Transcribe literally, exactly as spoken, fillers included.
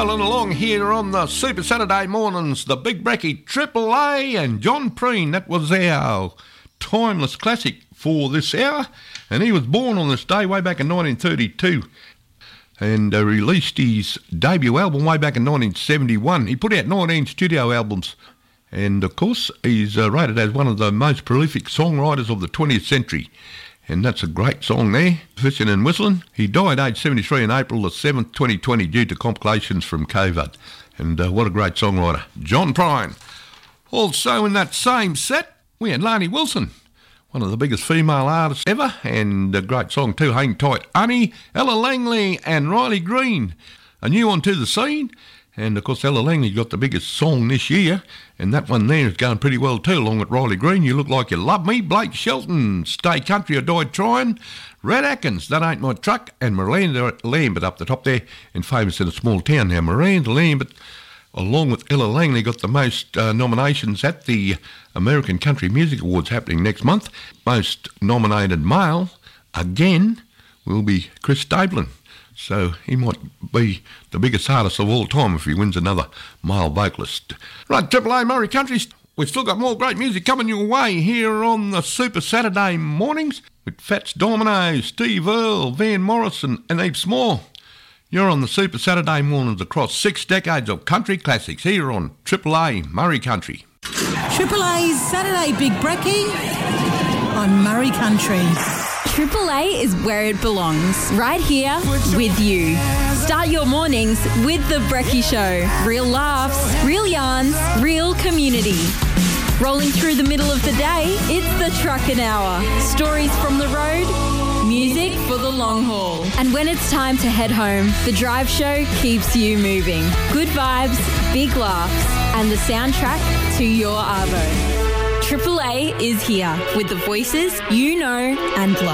rolling along here on the Super Saturday mornings, the Big Brekkie Triple A and John Preen. That was our timeless classic for this hour, and he was born on this day way back in nineteen thirty-two and uh, released his debut album way back in nineteen seventy-one. He put out nineteen studio albums, and of course he's uh, rated as one of the most prolific songwriters of the twentieth century. And that's a great song there, Fishing and Whistling. He died aged seventy-three on April the seventh, twenty twenty, due to complications from COVID. And uh, what a great songwriter, John Prine. Also in that same set, we had Lani Wilson, one of the biggest female artists ever, and a great song too, Hang Tight Honey, Ella Langley and Riley Green, a new one to the scene. And, of course, Ella Langley got the biggest song this year, and that one there is going pretty well too, along with Riley Green, You Look Like You Love Me, Blake Shelton, Stay Country or Die Trying, Red Atkins, That Ain't My Truck, and Miranda Lambert up the top there, and famous in a small town. Now, Miranda Lambert, along with Ella Langley, got the most uh, nominations at the American Country Music Awards happening next month. Most nominated male, again, will be Chris Stapleton. So he might be the biggest artist of all time if he wins another male vocalist. Right, Triple A Murray Country, we've still got more great music coming your way here on the Super Saturday mornings with Fats Domino, Steve Earle, Van Morrison and heaps more. You're on the Super Saturday mornings across six decades of country classics here on Triple A Murray Country. Triple A's Saturday Big Brekkie on Murray Country. Triple A is where it belongs, right here with you. Start your mornings with The Brekkie Show. Real laughs, real yarns, real community. Rolling through the middle of the day, it's the Truckin' Hour. Stories from the road, music for the long haul. And when it's time to head home, the Drive Show keeps you moving. Good vibes, big laughs, and the soundtrack to your arvo. Triple A is here with the voices you know and love.